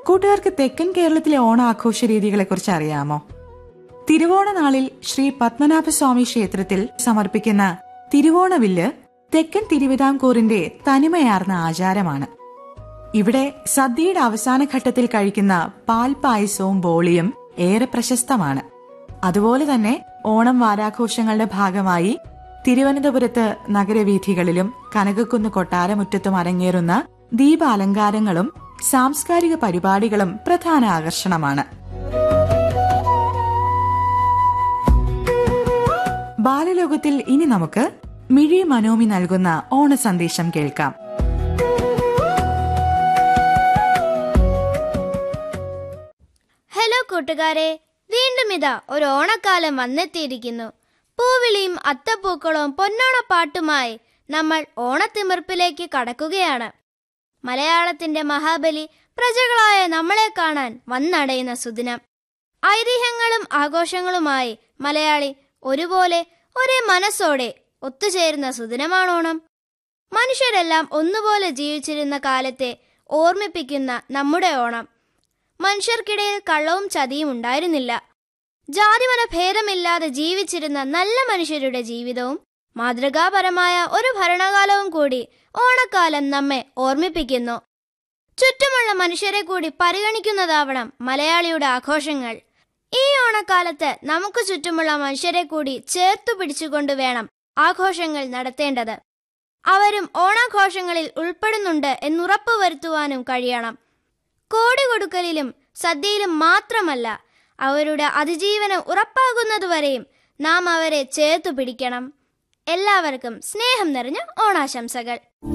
കൂട്ടുകാർക്ക് തെക്കൻ കേരളത്തിലെ ഓണാഘോഷ രീതികളെക്കുറിച്ച് അറിയാമോ? തിരുവോണ നാളിൽ ശ്രീ പത്മനാഭസ്വാമി ക്ഷേത്രത്തിൽ സമർപ്പിക്കുന്ന തിരുവോണവില്ല് തെക്കൻ തിരുവിതാംകൂറിന്റെ തനിമയാർന്ന ആചാരമാണ്. ഇവിടെ സദ്യയുടെ അവസാന ഘട്ടത്തിൽ കഴിക്കുന്ന പാൽപായസവും ബോളിയും ഏറെ പ്രശസ്തമാണ്. അതുപോലെ തന്നെ ഓണം വാരാഘോഷങ്ങളുടെ ഭാഗമായി തിരുവനന്തപുരത്ത് നഗരവീഥികളിലും കനകക്കുന്ന് കൊട്ടാരമുറ്റത്തും അരങ്ങേറുന്ന ദീപാലങ്കാരങ്ങളും സാംസ്കാരിക പരിപാടികളും പ്രധാന ആകർഷണമാണ്. ബാലലോകത്തിൽ ഇനി നമുക്ക് മിഴി മനോമി നൽകുന്ന ഓണസന്ദേശം കേൾക്കാം. ഹലോ കൂട്ടുകാരെ, വീണ്ടും ഇതാ ഒരു ഓണക്കാലം വന്നെത്തിയിരിക്കുന്നു. പൂവിളിയും അത്തപ്പൂക്കളവും പൊന്നോണപ്പാട്ടുമായി നമ്മൾ ഓണത്തിമിർപ്പിലേക്ക് കടക്കുകയാണ്. മലയാളത്തിന്റെ മഹാബലി പ്രജകളായ നമ്മളെ കാണാൻ വന്നടയുന്ന സുദിനം. ഐതിഹ്യങ്ങളും ആഘോഷങ്ങളുമായി മലയാളി ഒരുപോലെ ഒരേ മനസ്സോടെ ഒത്തുചേരുന്ന സുദിനമാണോണം. മനുഷ്യരെല്ലാം ഒന്നുപോലെ ജീവിച്ചിരുന്ന കാലത്തെ ഓർമ്മിപ്പിക്കുന്ന നമ്മുടെ ഓണം. മനുഷ്യർക്കിടയിൽ കള്ളവും ചതിയും ഉണ്ടായിരുന്നില്ല. ജാതിമത ഭേദമില്ലാതെ ജീവിച്ചിരുന്ന നല്ല മനുഷ്യരുടെ ജീവിതവും മാതൃകാപരമായ ഒരു ഭരണകാലവും കൂടി ഓണക്കാലം നമ്മെ ഓർമ്മിപ്പിക്കുന്നു. ചുറ്റുമുള്ള മനുഷ്യരെ കൂടി പരിഗണിക്കുന്നതാവണം മലയാളിയുടെ ആഘോഷങ്ങൾ. ഈ ഓണക്കാലത്ത് നമുക്ക് ചുറ്റുമുള്ള മനുഷ്യരെ കൂടി ചേർത്തു പിടിച്ചുകൊണ്ട് വേണം ആഘോഷങ്ങൾ നടത്തേണ്ടത്. അവരും ഓണാഘോഷങ്ങളിൽ ഉൾപ്പെടുന്നുണ്ട് എന്നുറപ്പു വരുത്തുവാനും കഴിയണം. കോടി കൊടുക്കലിലും സദ്യയിലും മാത്രമല്ല, അവരുടെ അതിജീവനം ഉറപ്പാകുന്നതുവരെയും നാം അവരെ ചേർത്തു പിടിക്കണം. എല്ലാവർക്കും സ്നേഹം നിറഞ്ഞ ഓണാശംസകൾ.